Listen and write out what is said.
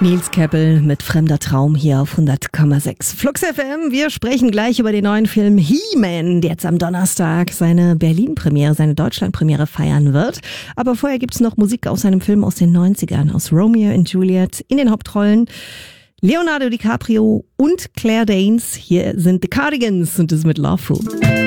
Nils Keppel mit Fremder Traum hier auf 100,6. Flux FM, wir sprechen gleich über den neuen Film He-Man, der jetzt am Donnerstag seine Berlin-Premiere, seine Deutschland-Premiere feiern wird. Aber vorher gibt's noch Musik aus seinem Film aus den 90ern, aus Romeo und Juliet in den Hauptrollen Leonardo DiCaprio und Claire Danes. Hier sind The Cardigans und das mit Love Fool.